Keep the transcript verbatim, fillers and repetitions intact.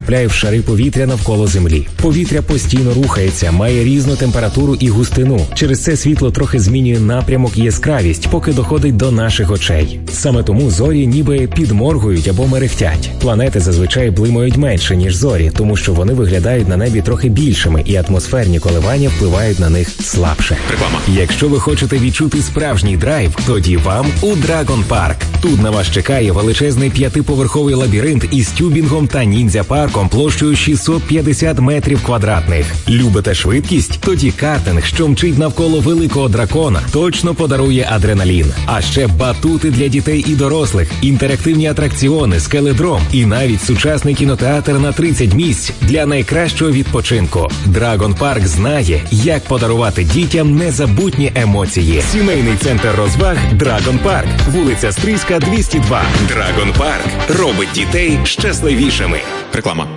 потрапляє в шари повітря навколо Землі. Повітря постійно рухається, має різну температуру і густину. Через це світло трохи змінює напрямок і яскравість, поки доходить до наших очей. Саме тому зорі ніби підморгують або мерехтять. Планети зазвичай блимають менше, ніж зорі, тому що вони виглядають на небі трохи більшими, і атмосферні коливання впливають на них слабше. Реклама. Якщо ви хочете відчути справжній драйв, тоді вам у Dragon Park. Тут на вас чекає величезний п'ятиповерховий лабіринт із тюбінгом та ніндзя-парком площею шістсот п'ятдесят метрів квадратних. Любите швидкість? Тоді картинг, що мчить навколо великого дракона, точно подарує адреналін. А ще батути для дітей і дорослих, інтерактивні атракціони, скеледром і навіть сучасний кінотеатр на тридцять місць для найкращого відпочинку. Dragon Park знає, як подарувати дітям незабутні емоції. Сімейний центр розваг Dragon Park. Вулиця Стрийська, двісті два. Dragon Park робить дітей щасливішими. Реклама.